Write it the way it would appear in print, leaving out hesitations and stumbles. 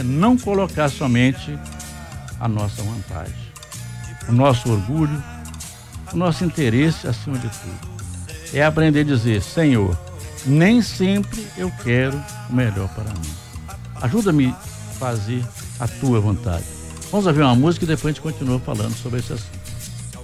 Não colocar somente a nossa vontade, o nosso orgulho, o nosso interesse acima de tudo. É aprender a dizer: Senhor, nem sempre eu quero o melhor para mim. Ajuda-me a fazer a tua vontade. Vamos ouvir uma música e depois a gente continua falando sobre esse assunto.